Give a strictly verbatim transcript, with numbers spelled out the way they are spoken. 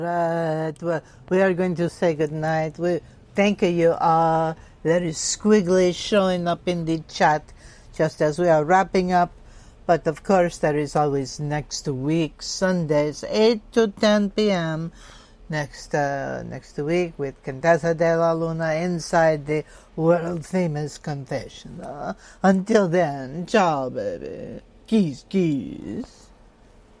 Right. Well, we are going to say goodnight. We thank you all. There is squiggly showing up in the chat just as we are wrapping up. But of course, there is always next week, Sundays, eight to ten p.m. Next uh, next week with Contessa de la Luna inside the world famous confession. Uh, until then, ciao, baby. Kiss, kiss.